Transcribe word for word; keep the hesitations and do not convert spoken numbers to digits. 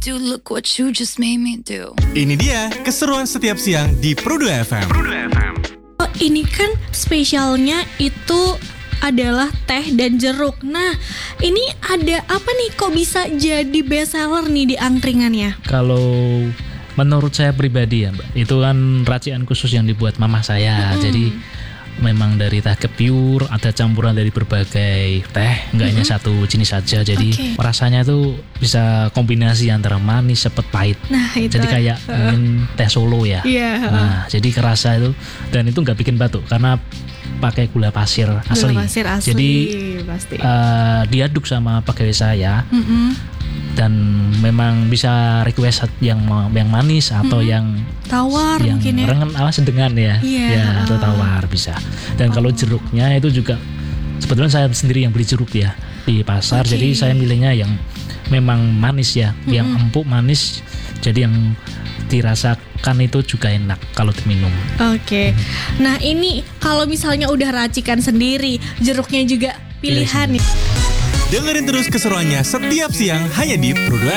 do, look what you just made me do. Ini dia keseruan setiap siang di Pro dua F M. Oh, ini kan spesialnya itu adalah teh dan jeruk. Nah, ini ada apa nih kok bisa jadi best seller nih di angkringannya? Kalau menurut saya pribadi ya Mbak, itu kan racikan khusus yang dibuat mama saya. Hmm. Jadi memang dari teh kepiur, ada campuran dari berbagai teh, nggak hanya mm-hmm. satu jenis saja. Jadi okay. rasanya tuh bisa kombinasi antara manis, sepet, pahit. Nah, itu. Jadi kayak uh. mungkin teh Solo ya. Yeah, uh. Nah, jadi kerasa itu, dan itu nggak bikin batuk karena pakai gula pasir asli. Gula pasir asli. Jadi pasti. Uh, diaduk sama pegawai saya. Mm-hmm. Dan memang bisa request yang yang manis atau hmm. yang tawar yang mungkin ya, rengen ala sedengan ya, yeah. ya atau tawar bisa. Dan oh. kalau jeruknya itu juga sebetulnya saya sendiri yang beli jeruk ya di pasar, okay. jadi saya milihnya yang memang manis ya, hmm. yang empuk manis, jadi yang dirasakan itu juga enak kalau diminum. Oke, okay. hmm. nah ini kalau misalnya udah racikan sendiri, jeruknya juga pilihan nih. Dengerin terus keseruannya setiap siang hanya di Pro dua